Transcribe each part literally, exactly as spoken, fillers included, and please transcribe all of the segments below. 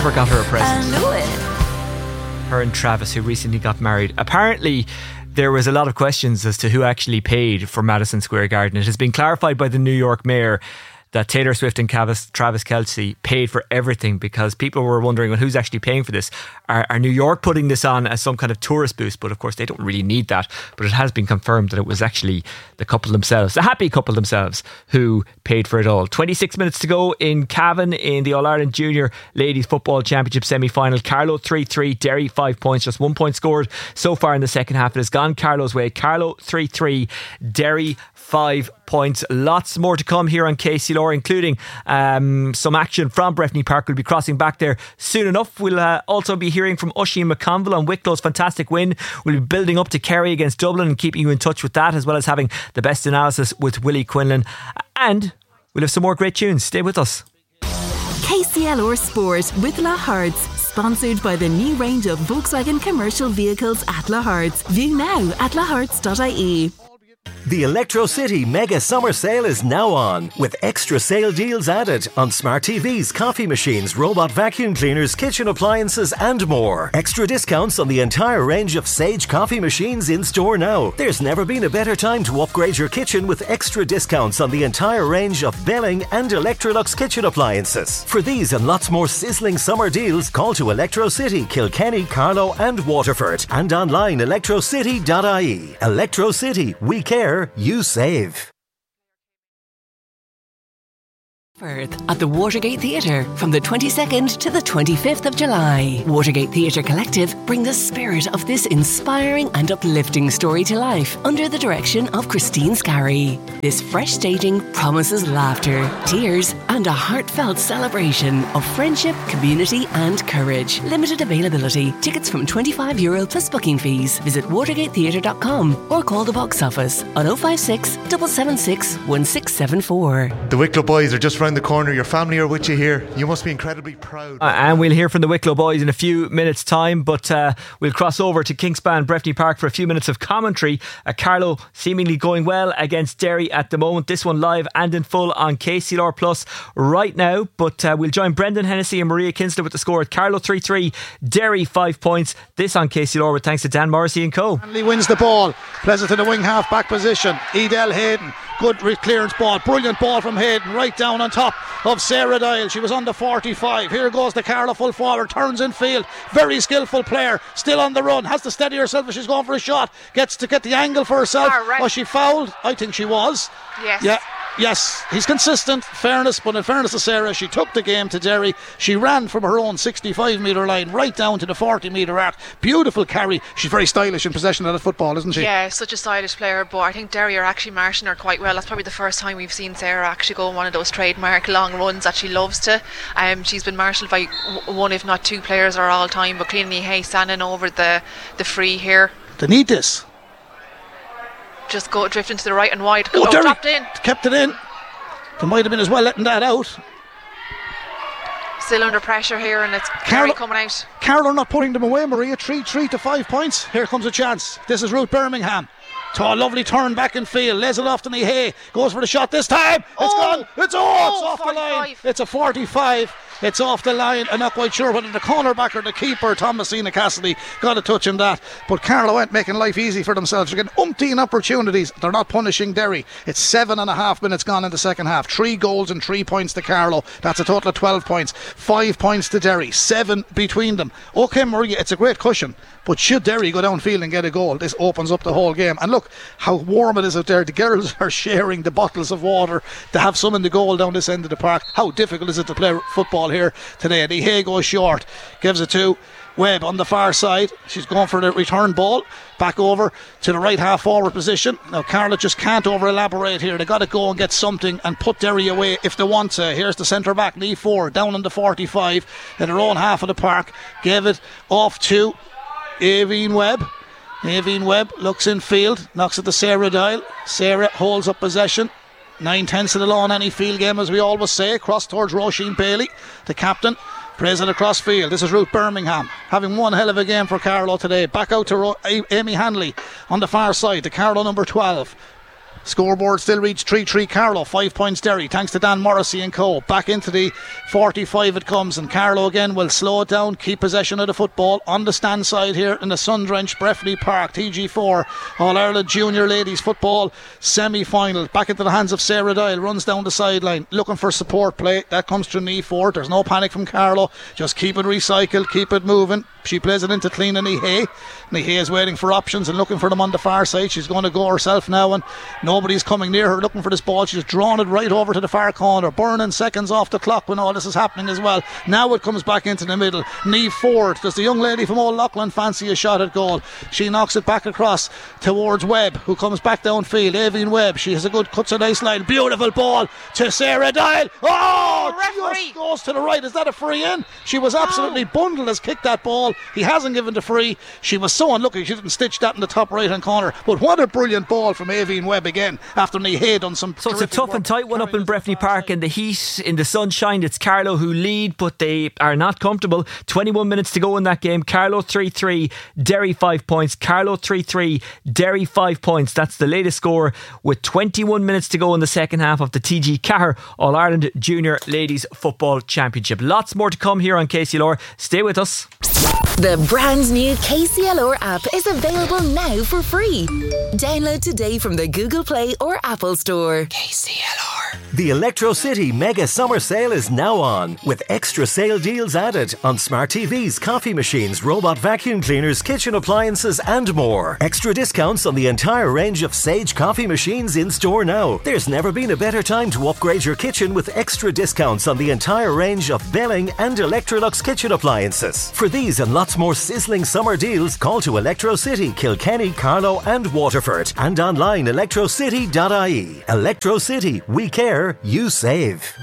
never got her a present. I knew it. Her and Travis, who recently got married. Apparently there was a lot of questions as to who actually paid for Madison Square Garden. It has been clarified by the New York mayor that Taylor Swift and Travis, Travis Kelce paid for everything, because people were wondering, well, who's actually paying for this? Are, are New York putting this on as some kind of tourist boost? But of course they don't really need that. But it has been confirmed that it was actually the couple themselves, the happy couple themselves, who paid for it all. twenty-six minutes to go in Cavan in the All-Ireland Junior Ladies Football Championship semi-final. Carlow three three, Derry five points, just one point scored so far in the second half. It has gone Carlow's way. Carlow three three, Derry five points. Lots more to come here on K C L R, including um, some action from Breffni Park. We'll be crossing back there soon enough. We'll uh, also be hearing from Oisin McConville on Wicklow's fantastic win. We'll be building up to Kerry against Dublin and keeping you in touch with that, as well as having the best analysis with Willie Quinlan. And we'll have some more great tunes. Stay with us. K C L R Sport with La Hartz, sponsored by the new range of Volkswagen commercial vehicles at La Hartz. View now at la hartz dot I E. The Electro City Mega Summer Sale is now on, with extra sale deals added on smart T Vs, coffee machines, robot vacuum cleaners, kitchen appliances and more. Extra discounts on the entire range of Sage coffee machines in store now. There's never been a better time to upgrade your kitchen with extra discounts on the entire range of Belling and Electrolux kitchen appliances. For these and lots more sizzling summer deals, call to Electro City, Kilkenny, Carlow and Waterford, and online electro city dot I E. Electro City, we care, you save. At the Watergate Theatre from the twenty-second to the twenty-fifth of July. Watergate Theatre Collective bring the spirit of this inspiring and uplifting story to life under the direction of Christine Scarry. This fresh staging promises laughter, tears and a heartfelt celebration of friendship, community and courage. Limited availability. Tickets from twenty-five euro plus booking fees. Visit watergate theatre dot com or call the box office on oh five six, seven seven six, one six seven four. The Wicklow boys are just round the corner. Your family are with you here. You must be incredibly proud. Uh, and we'll hear from the Wicklow boys in a few minutes time, but uh, we'll cross over to Kingspan Breffni Park for a few minutes of commentary. uh, Carlow seemingly going well against Derry at the moment. This one live and in full on K C L R Plus right now, but uh, we'll join Brendan Hennessy and Maria Kinsler with the score at Carlow three three, Derry five points. This on K C L R with thanks to Dan Morrissey and co. Hanley wins the ball. Pleasant in the wing half back position. Edel Hayden, good clearance ball, brilliant ball from Hayden, right down on top of Sarah Dial. She was on the forty-five. Here goes the Carlow full forward, turns in field, very skillful player, still on the run, has to steady herself as she's going for a shot, gets to get the angle for herself. Right. Was she fouled? I think she was. Yes. Yeah. Yes, he's consistent, fairness, but in fairness to Sarah, she took the game to Derry. She ran from her own sixty-five metre line right down to the forty metre arc. Beautiful carry. She's very stylish in possession of the football, isn't she? Yeah, such a stylish player, but I think Derry are actually marshing her quite well. That's probably the first time we've seen Sarah actually go on one of those trademark long runs that she loves to. Um, she's been marshalled by w- one if not two players are all time, but Cleanly Hay standing over the, the free here. They need this. Just go drifting to the right and wide. Oh, oh Derry dropped in. kept it in. They might have been as well letting that out. Still under pressure here, and it's Kerry coming out. Carlow not putting them away, Maria. three three to five points. Here comes a chance. This is Ruth Birmingham. To a lovely turn back in field. Lays it off to Hay. Goes for the shot this time. It's oh, gone. It's, oh, it's oh, off forty-five. the line. It's a forty-five. It's off the line. I'm not quite sure whether the cornerback or the keeper, Thomasina Cassidy, got a touch in that. But Carlow ain't making life easy for themselves. They're getting umpteen opportunities. They're not punishing Derry. It's seven and a half minutes gone in the second half. Three goals and three points to Carlow. That's a total of twelve points. Five points to Derry. Seven between them. OK, Maria, it's a great cushion. But should Derry go downfield and get a goal, this opens up the whole game. And look how warm it is out there. The girls are sharing the bottles of water to have some in the goal down this end of the park. How difficult is it to play football here today? And Hay goes short, gives it to Webb on the far side. She's going for the return ball back over to the right half forward position. Now Carlow just can't over elaborate here. They got to go and get something and put Derry away if they want to. Here's the centre back, Lee Ford, down on the forty-five in their own half of the park. Gave it off to Aveen Webb. Aveen Webb looks in field, knocks at the Sarah Dial. Sarah holds up possession. Nine tenths of the law in any field game, as we always say. Cross towards Roisin Bailey, the captain. Plays it across field. This is Ruth Birmingham having one hell of a game for Carlow today. Back out to Ro- a- Amy Hanley on the far side, the Carlow number twelve. Scoreboard still reads three three Carlow, five points Derry, thanks to Dan Morrissey and co. Back into the forty-five it comes, and Carlow again will slow it down, keep possession of the football on the stand side here in the sun-drenched Breffni Park. T G four All-Ireland Junior Ladies Football semi-final. Back into the hands of Sarah Dial, runs down the sideline looking for support play. That comes through knee four. There's no panic from Carlow, just keep it recycled, keep it moving. She plays it into Clean and Nihay. Nihay is waiting for options and looking for them on the far side. She's going to go herself now, and nobody's coming near her looking for this ball. She's drawn it right over to the far corner, burning seconds off the clock when all this is happening as well. Now it comes back into the middle. Knee forward. Does the young lady from Old Loughlin fancy a shot at goal? She knocks it back across towards Webb, who comes back downfield. Avine Webb, she has a good, cuts a nice line. Beautiful ball to Sarah Dial. Oh, just goes to the right. Is that a free in? She was absolutely bundled as kicked that ball. He hasn't given the free. She was so unlucky she didn't stitch that in the top right hand corner. But what a brilliant ball from Avine Webb again after Nihay done some. So it's a tough and tight one up in Breffni Park in the heat, in the sunshine. It's Carlow who lead, but they are not comfortable. twenty-one minutes to go in that game. Carlow three three, Derry five points. Carlow three three, Derry five points. That's the latest score with twenty-one minutes to go in the second half of the T G Cahir All-Ireland Junior Ladies Football Championship. Lots more to come here on K C L R. Stay with us. The brand new K C L R app is available now for free. Download today from the Google Play or Apple Store. K C L R. The Electro City Mega Summer Sale is now on, with extra sale deals added on smart T Vs, coffee machines, robot vacuum cleaners, kitchen appliances and more. Extra discounts on the entire range of Sage coffee machines in store now. There's never been a better time to upgrade your kitchen with extra discounts on the entire range of Belling and Electrolux kitchen appliances. For these and lots more sizzling summer deals, call to Electro City, Kilkenny, Carlow and Waterford, and online electro city dot I E. Electro City, we care, you save.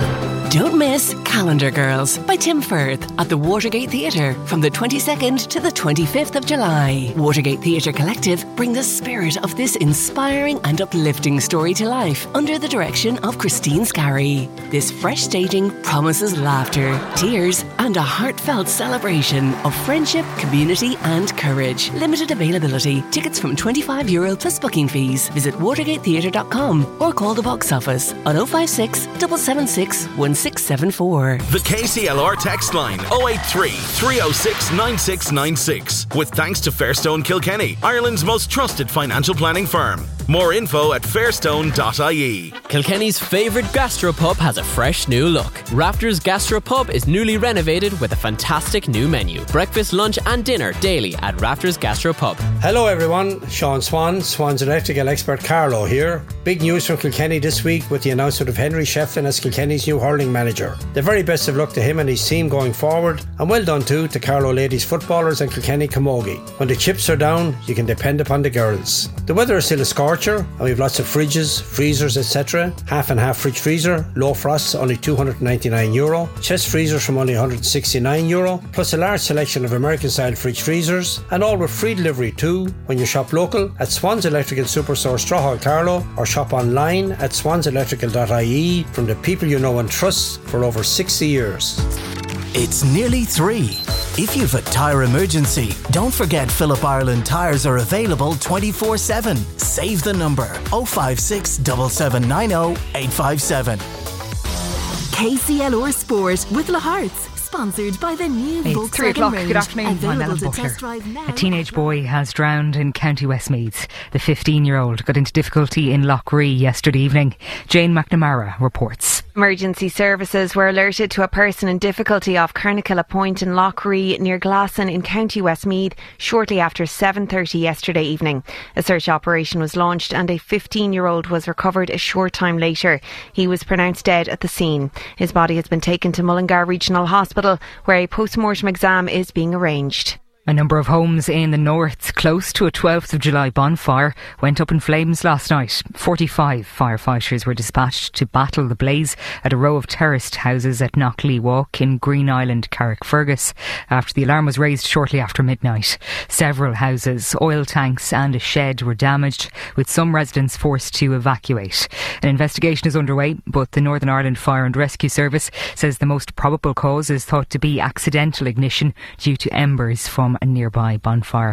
Don't miss Calendar Girls by Tim Firth at the Watergate Theatre from the twenty-second to the twenty-fifth of July. Watergate Theatre Collective bring the spirit of this inspiring and uplifting story to life under the direction of Christine Scarry. This fresh staging promises laughter, tears and a heartfelt celebration of friendship, community and courage. Limited availability. Tickets from twenty-five euro plus booking fees. Visit watergate theatre dot com or call the box office on oh five six, seven seven six, one six seven four. The K C L R text line oh eight three, three oh six, nine six nine six. With thanks to Fairstone Kilkenny, Ireland's most trusted financial planning firm. More info at fairstone dot I E. Kilkenny's favourite gastropub has a fresh new look. Rafters Gastropub is newly renovated with a fantastic new menu. Breakfast, lunch and dinner daily at Rafters Gastropub. Hello everyone, Sean Swan, Swan's electrical expert Carlow here. Big news from Kilkenny this week with the announcement of Henry Shefflin as Kilkenny's new hurling manager. The very best of luck to him and his team going forward, and well done too to Carlow ladies footballers and Kilkenny Camogie. When the chips are down, you can depend upon the girls. The weather is still a scorcher, and we have lots of fridges, freezers, et cetera. Half and half fridge freezer, low frosts only two hundred ninety-nine euro. Chest freezers from only one hundred sixty-nine euro, plus a large selection of American style fridge freezers, and all with free delivery too when you shop local at Swans Electrical Superstore Strawhall Carlow, or shop online at swans electrical dot I E from the people you know and trust for over sixty years. It's nearly three. If you've a tyre emergency, don't forget Phillip Ireland tyres are available twenty-four seven. Save the number oh five six, seven seven nine oh, eight five seven. K C L R Sport with La Hearts. Sponsored by the new it's Volkswagen three o'clock. range. Good afternoon. I'm Ellen Butler. A teenage boy has drowned in County Westmeath. The fifteen-year-old got into difficulty in Loughree yesterday evening. Jane McNamara reports. Emergency services were alerted to a person in difficulty off Carnicalla Point in Loughree near Glasson in County Westmeath shortly after seven thirty yesterday evening. A search operation was launched and a fifteen-year-old was recovered a short time later. He was pronounced dead at the scene. His body has been taken to Mullingar Regional Hospital, where a post-mortem exam is being arranged. A number of homes in the north close to a twelfth of July bonfire went up in flames last night. forty-five firefighters were dispatched to battle the blaze at a row of terraced houses at Knockley Walk in Green Island, Carrickfergus, after the alarm was raised shortly after midnight. Several houses, oil tanks and a shed were damaged, with some residents forced to evacuate. An investigation is underway, but the Northern Ireland Fire and Rescue Service says the most probable cause is thought to be accidental ignition due to embers from a nearby bonfire.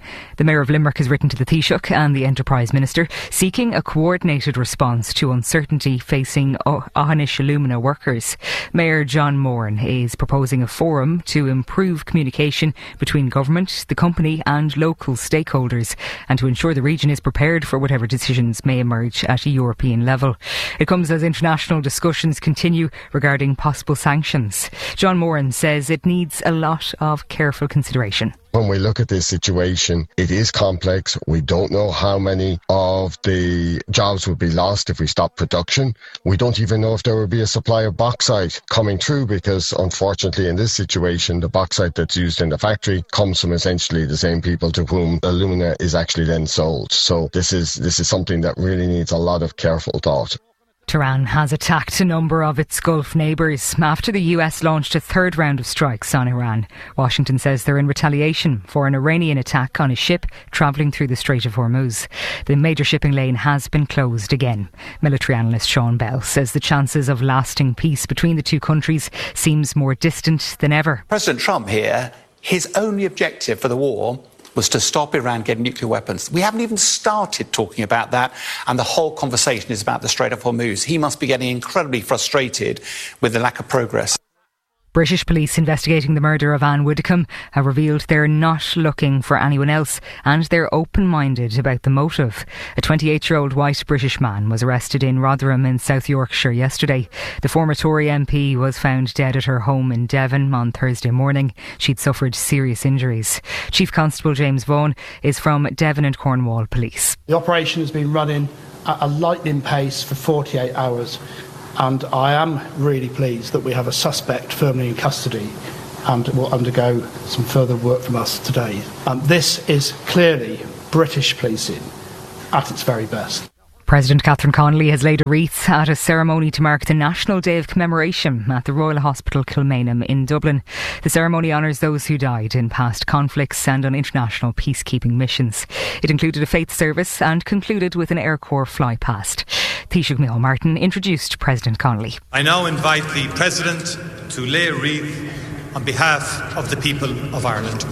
The Mayor of Limerick has written to the Taoiseach and the Enterprise Minister seeking a coordinated response to uncertainty facing Ohanis Alumina workers. Mayor John Moran is proposing a forum to improve communication between government, the company and local stakeholders, and to ensure the region is prepared for whatever decisions may emerge at a European level. It comes as international discussions continue regarding possible sanctions. John Moran says it needs a lot of careful consideration. When we look at this situation, it is complex. We don't know how many of the jobs would be lost if we stop production. We don't even know if there will be a supply of bauxite coming through, because unfortunately in this situation, the bauxite that's used in the factory comes from essentially the same people to whom alumina is actually then sold. So this is this is something that really needs a lot of careful thought. Tehran has attacked a number of its Gulf neighbours after the U S launched a third round of strikes on Iran. Washington says they're in retaliation for an Iranian attack on a ship travelling through the Strait of Hormuz. The major shipping lane has been closed again. Military analyst Sean Bell says the chances of lasting peace between the two countries seems more distant than ever. President Trump here, his only objective for the war was to stop Iran getting nuclear weapons. We haven't even started talking about that, and the whole conversation is about the Strait of Hormuz. He must be getting incredibly frustrated with the lack of progress. British police investigating the murder of Anne Widdecombe have revealed they're not looking for anyone else, and they're open-minded about the motive. A twenty-eight-year-old white British man was arrested in Rotherham in South Yorkshire yesterday. The former Tory M P was found dead at her home in Devon on Thursday morning. She'd suffered serious injuries. Chief Constable James Vaughan is from Devon and Cornwall Police. The operation has been running at a lightning pace for forty-eight hours. And I am really pleased that we have a suspect firmly in custody and will undergo some further work from us today. Um, this is clearly British policing at its very best. President Catherine Connolly has laid a wreath at a ceremony to mark the National Day of Commemoration at the Royal Hospital Kilmainham in Dublin. The ceremony honours those who died in past conflicts and on international peacekeeping missions. It included a faith service and concluded with an Air Corps fly past. Taoiseach Micheál Martin introduced President Connolly. I now invite the President to lay a wreath on behalf of the people of Ireland.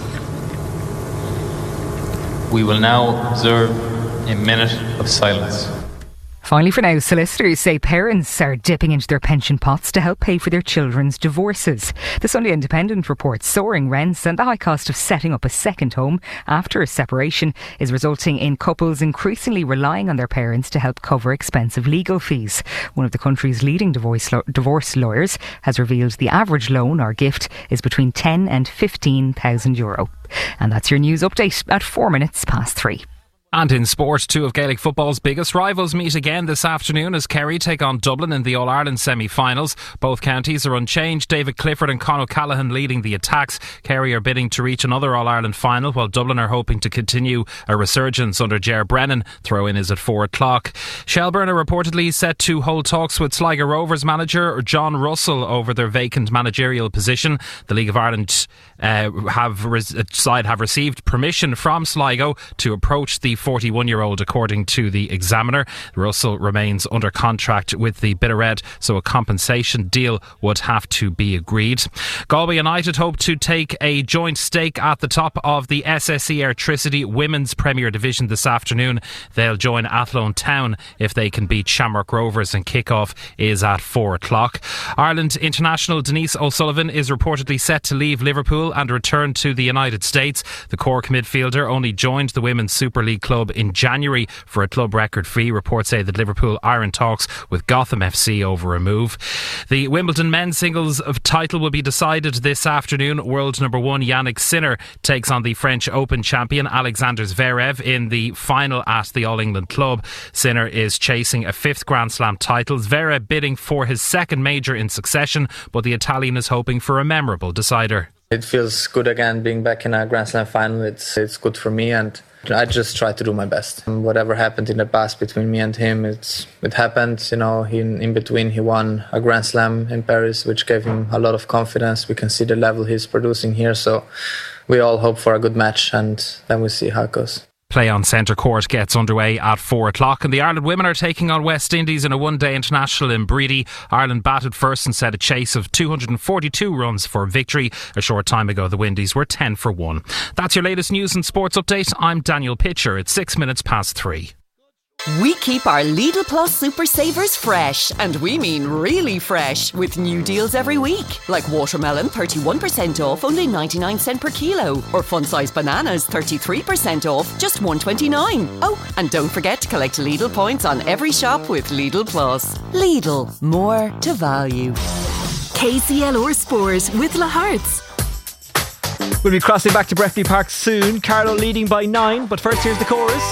We will now observe a minute of silence. Finally for now, solicitors say parents are dipping into their pension pots to help pay for their children's divorces. The Sunday Independent reports soaring rents and the high cost of setting up a second home after a separation is resulting in couples increasingly relying on their parents to help cover expensive legal fees. One of the country's leading divorce, lo- divorce lawyers has revealed the average loan or gift is between ten and fifteen thousand euro. And that's your news update at four minutes past three. And in sport, two of Gaelic football's biggest rivals meet again this afternoon as Kerry take on Dublin in the All-Ireland semi-finals. Both counties are unchanged. David Clifford and Conor Callaghan leading the attacks. Kerry are bidding to reach another All-Ireland final, while Dublin are hoping to continue a resurgence under Ger Brennan. Throw-in is at four o'clock. Shelbourne are reportedly set to hold talks with Sligo Rovers manager John Russell over their vacant managerial position. The League of Ireland uh, have res- side have received permission from Sligo to approach the forty-one-year-old, according to the Examiner. Russell remains under contract with the Bitter Red, so a compensation deal would have to be agreed. Galway United hope to take a joint stake at the top of the S S E Airtricity Women's Premier Division this afternoon. They'll join Athlone Town if they can beat Shamrock Rovers, and kick-off is at four o'clock. Ireland international Denise O'Sullivan is reportedly set to leave Liverpool and return to the United States. The Cork midfielder only joined the Women's Super League club in January for a club record fee. Reports say that Liverpool are in talks with Gotham F C over a move. The Wimbledon men's singles of title will be decided this afternoon. World number one Yannick Sinner takes on the French Open champion Alexander Zverev in the final at the All England Club. Sinner is chasing a fifth Grand Slam title. Zverev bidding for his second major in succession, but the Italian is hoping for a memorable decider. It feels good again being back in a Grand Slam final. It's it's good for me, and I just try to do my best. Whatever happened in the past between me and him, it's it happened. You know, he, in between he won a Grand Slam in Paris, which gave him a lot of confidence. We can see the level he's producing here, so we all hope for a good match, and then we see how it goes. Play on Centre Court gets underway at four o'clock, and the Ireland women are taking on West Indies in a one-day international in Breedy. Ireland batted first and set a chase of two hundred forty-two runs for victory. A short time ago, the Windies were ten for one. That's your latest news and sports update. I'm Daniel Pitcher. It's six minutes past three. We keep our Lidl Plus Super Savers fresh, and we mean really fresh, with new deals every week. Like watermelon, thirty-one percent off, only ninety-nine cents per kilo. Or fun-sized bananas, thirty-three percent off, just one pinch-ninety-nine. Oh, and don't forget to collect Lidl points on every shop with Lidl Plus. Lidl, more to value. K C L or Sport with La Hearts. We'll be crossing back to Breffni Park soon. Carlow leading by nine, but first here's the chorus.